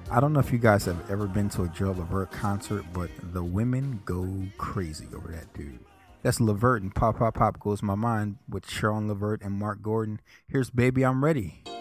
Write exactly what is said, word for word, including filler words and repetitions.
I don't know if you guys have ever been to a Gerald Levert concert, but the women go crazy over that dude. That's Levert and Pop Pop Pop Goes My Mind with Sharon Levert and Mark Gordon. Here's Baby I'm Ready.